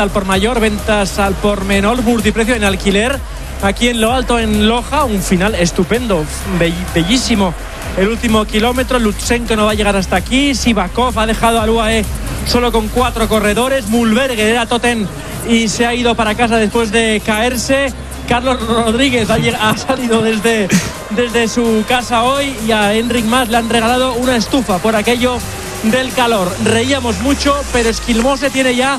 al por mayor, ventas al por menor, multiprecio en alquiler. Aquí en lo alto, en Loja, un final estupendo, bellísimo. El último kilómetro, Lutsenko no va a llegar hasta aquí. Sivakov ha dejado al UAE solo con 4 corredores. Mühlberger era Toten y se ha ido para casa después de caerse. Carlos Rodríguez ha salido desde su casa hoy, y a Enric Mas le han regalado una estufa por aquello del calor. Reíamos mucho, pero Esquilmose tiene ya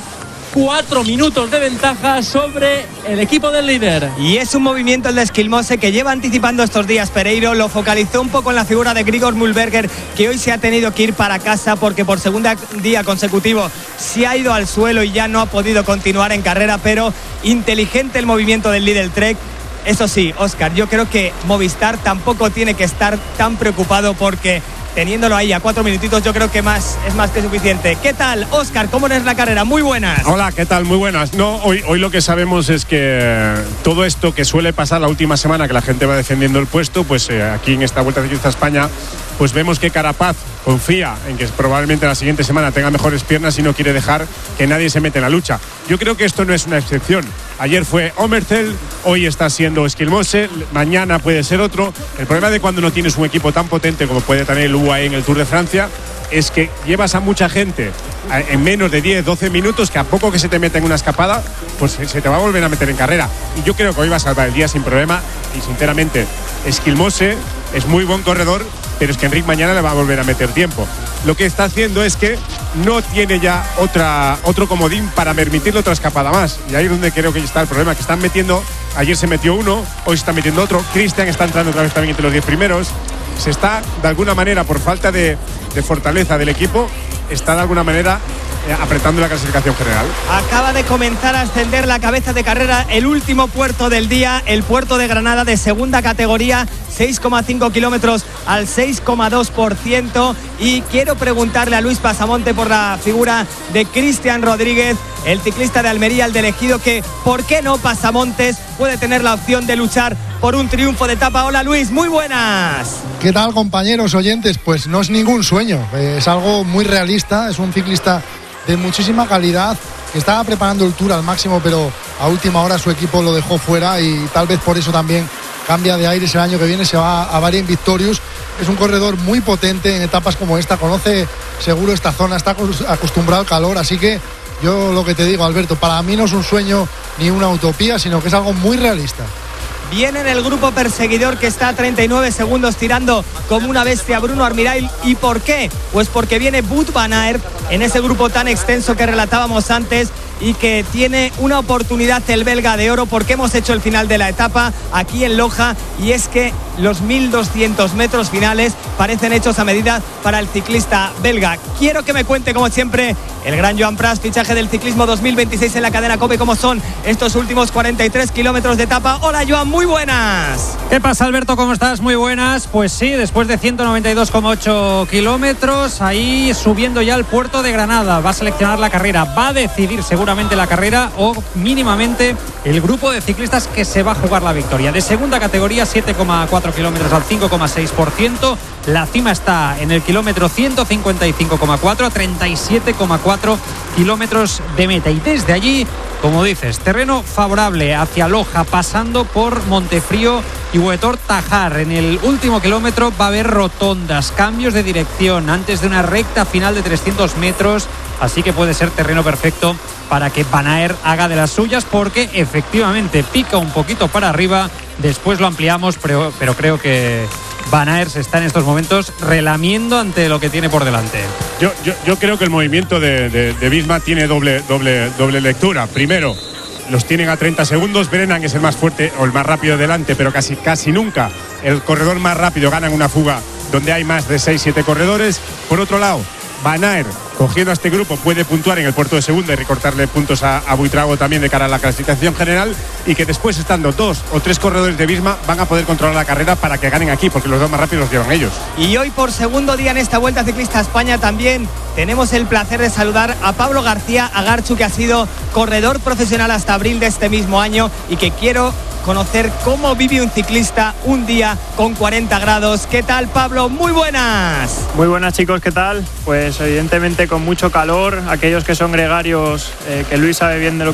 4 minutos de ventaja sobre el equipo del líder. Y es un movimiento el de Esquilmose que lleva anticipando estos días Pereiro. Lo focalizó un poco en la figura de Grigor Mühlberger, que hoy se ha tenido que ir para casa porque por segundo día consecutivo se ha ido al suelo y ya no ha podido continuar en carrera. Pero inteligente el movimiento del Lidl Trek. Eso sí, Óscar, yo creo que Movistar tampoco tiene que estar tan preocupado, porque teniéndolo ahí a 4 minutitos, yo creo que es más que suficiente. ¿Qué tal, Óscar? ¿Cómo es la carrera? Muy buenas. Hola, ¿qué tal? Muy buenas. No, hoy lo que sabemos es que todo esto que suele pasar la última semana, que la gente va defendiendo el puesto, pues aquí en esta Vuelta Ciclista a España, pues vemos que Carapaz confía en que probablemente la siguiente semana tenga mejores piernas y no quiere dejar que nadie se mete en la lucha. Yo creo que esto no es una excepción. Ayer fue Omerzel, hoy está siendo Esquilmose, mañana puede ser otro. El problema de cuando no tienes un equipo tan potente como puede tener el UAE en el Tour de Francia es que llevas a mucha gente en menos de 10-12 minutos, que a poco que se te meta en una escapada, pues se te va a volver a meter en carrera. Y yo creo que hoy va a salvar el día sin problema. Y sinceramente, Esquilmose es muy buen corredor, pero es que Enric mañana le va a volver a meter tiempo. Lo que está haciendo es que no tiene ya otro comodín para permitirle otra escapada más. Y ahí es donde creo que está el problema, que están metiendo, ayer se metió uno, hoy se está metiendo otro. Cristian está entrando otra vez también entre los 10 primeros. Se está, de alguna manera, por falta de fortaleza del equipo, está de alguna manera apretando la clasificación general. Acaba de comenzar a ascender la cabeza de carrera el último puerto del día, el puerto de Granada, de segunda categoría, 6,5 kilómetros al 6,2%. Y quiero preguntarle a Luis Pasamonte por la figura de Cristian Rodríguez, el ciclista de Almería, el de Ejido, que ¿por qué no Pasamontes puede tener la opción de luchar por un triunfo de etapa? Hola Luis, muy buenas. ¿Qué tal, compañeros oyentes? Pues no es ningún sueño, es algo muy realista. Es un ciclista de muchísima calidad, que estaba preparando el Tour al máximo, pero a última hora su equipo lo dejó fuera y tal vez por eso también cambia de aires el año que viene, se va a Bahrain Victorious. Es un corredor muy potente en etapas como esta, conoce seguro esta zona, está acostumbrado al calor, así que yo lo que te digo, Alberto, para mí no es un sueño ni una utopía, sino que es algo muy realista. Viene en el grupo perseguidor, que está a 39 segundos tirando como una bestia, Bruno Armirail. ¿Y por qué? Pues porque viene Wout van Aert en ese grupo tan extenso que relatábamos antes, y que tiene una oportunidad el belga de oro, porque hemos hecho el final de la etapa aquí en Loja, y es que los 1200 metros finales parecen hechos a medida para el ciclista belga. Quiero que me cuente, como siempre, el gran Joan Pras, fichaje del ciclismo 2026 en la cadena COPE, cómo son estos últimos 43 kilómetros de etapa. Hola Joan, muy buenas. ¿Qué pasa, Alberto? ¿Cómo estás? Muy buenas. Pues sí, después de 192,8 kilómetros, ahí subiendo ya al puerto de Granada. Va a seleccionar la carrera, va a decidir seguramente la carrera, o mínimamente el grupo de ciclistas que se va a jugar la victoria. De segunda categoría, 7,4 kilómetros al 5,6%. La cima está en el kilómetro 155,4 a 37,4 kilómetros de meta. Y desde allí, como dices, terreno favorable hacia Loja, pasando por Montefrío y Huetor Tajar. En el último kilómetro va a haber rotondas, cambios de dirección antes de una recta final de 300 metros. Así que puede ser terreno perfecto para que Van Aert haga de las suyas, porque efectivamente pica un poquito para arriba. Después lo ampliamos, pero creo que Van Aert se está en estos momentos relamiendo ante lo que tiene por delante. Yo creo que el movimiento de Visma tiene doble lectura. Primero, los tienen a 30 segundos. Brennan es el más fuerte o el más rápido delante, pero casi nunca el corredor más rápido gana en una fuga donde hay más de 6-7 corredores. Por otro lado, Van Aert, cogiendo a este grupo, puede puntuar en el puerto de segunda y recortarle puntos a Buitrago también de cara a la clasificación general, y que después, estando 2 o 3 corredores de Visma, van a poder controlar la carrera para que ganen aquí, porque los dos más rápidos los llevan ellos. Y hoy, por segundo día en esta Vuelta Ciclista a España, también tenemos el placer de saludar a Pablo García Agarchu, que ha sido corredor profesional hasta abril de este mismo año, y que quiero conocer cómo vive un ciclista un día con 40 grados. ¿Qué tal, Pablo? Muy buenas. Muy buenas, chicos, ¿qué tal? Pues evidentemente con mucho calor. Aquellos que son gregarios, que Luis sabe bien de lo